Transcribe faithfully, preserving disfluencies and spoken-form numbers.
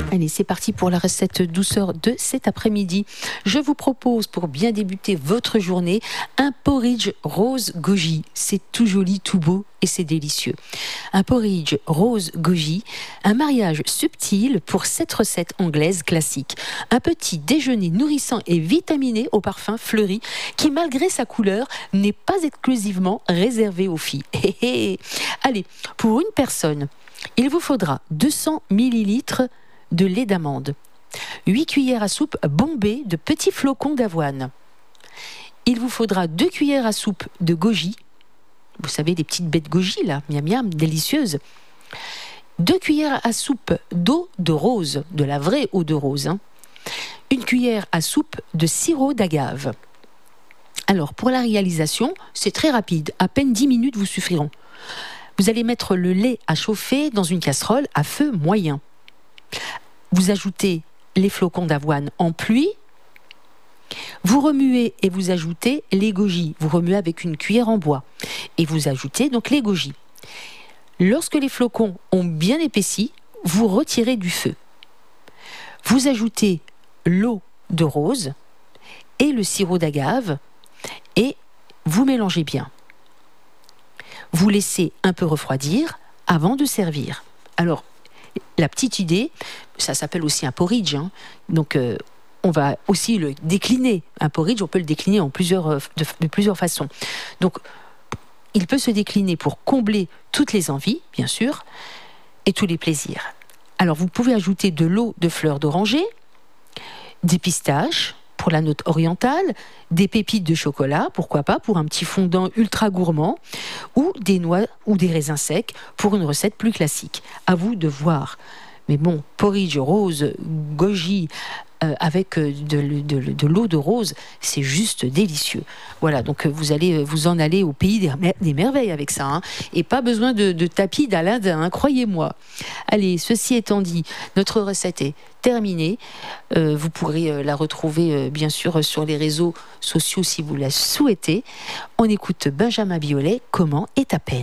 Allez, c'est parti pour la recette douceur de cet après-midi. Je vous propose, pour bien débuter votre journée, un porridge rose goji. C'est tout joli, tout beau et c'est délicieux. Un porridge rose goji, un mariage subtil pour cette recette anglaise classique. Un petit déjeuner nourrissant et vitaminé au parfum fleuri qui, malgré sa couleur, n'est pas exclusivement réservé aux filles. Hé hé. Allez, pour une personne, il vous faudra deux cents millilitres de lait d'amande, huit cuillères à soupe bombées de petits flocons d'avoine. Il vous faudra deux cuillères à soupe de goji, vous savez, les petites baies de goji là, miam miam, délicieuses. deux cuillères à soupe d'eau de rose, de la vraie eau de rose. Hein. Une cuillère à soupe de sirop d'agave. Alors, pour la réalisation, c'est très rapide, à peine dix minutes vous suffiront. Vous allez mettre le lait à chauffer dans une casserole à feu moyen. Vous ajoutez les flocons d'avoine en pluie, vous remuez et vous ajoutez les goji. Vous remuez avec une cuillère en bois et vous ajoutez donc les goji. Lorsque les flocons ont bien épaissi, vous retirez du feu. Vous ajoutez l'eau de rose et le sirop d'agave et vous mélangez bien. Vous laissez un peu refroidir avant de servir. Alors, la petite idée, ça s'appelle aussi un porridge, hein. Donc euh, on va aussi le décliner. Un porridge, on peut le décliner en plusieurs, de, de plusieurs façons. Donc il peut se décliner pour combler toutes les envies, bien sûr, et tous les plaisirs. Alors vous pouvez ajouter de l'eau de fleurs d'oranger, des pistaches pour la note orientale, des pépites de chocolat, pourquoi pas, pour un petit fondant ultra gourmand, ou des noix ou des raisins secs pour une recette plus classique. À vous de voir. Mais bon, porridge rose, goji, euh, avec de, de, de, de l'eau de rose, c'est juste délicieux. Voilà, donc vous allez vous en aller au pays des, des merveilles avec ça, hein, et pas besoin de, de tapis d'Aladin, hein, croyez-moi. Allez, ceci étant dit, notre recette est terminée. Euh, vous pourrez euh, la retrouver euh, bien sûr sur les réseaux sociaux si vous la souhaitez. On écoute Benjamin Biolay, Comment est ta peine ?